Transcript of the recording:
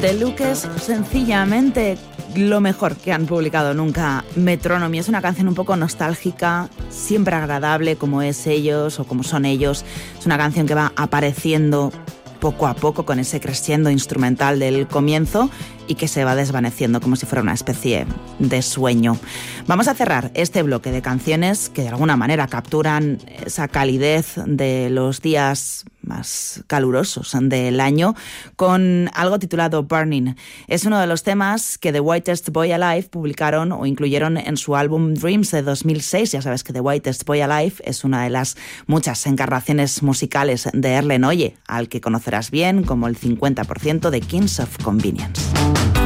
The Look es sencillamente lo mejor que han publicado nunca Metronomy. Es una canción un poco nostálgica, siempre agradable como es ellos o como son ellos. Es una canción que va apareciendo poco a poco con ese crescendo instrumental del comienzo y que se va desvaneciendo como si fuera una especie de sueño. Vamos a cerrar este bloque de canciones que de alguna manera capturan esa calidez de los días más calurosos del año con algo titulado Burning. Es uno de los temas que The Whitest Boy Alive publicaron o incluyeron en su álbum Dreams de 2006. Ya sabes que The Whitest Boy Alive es una de las muchas encarnaciones musicales de Erlen Oye, al que conocerás bien como el 50% de Kings of Convenience.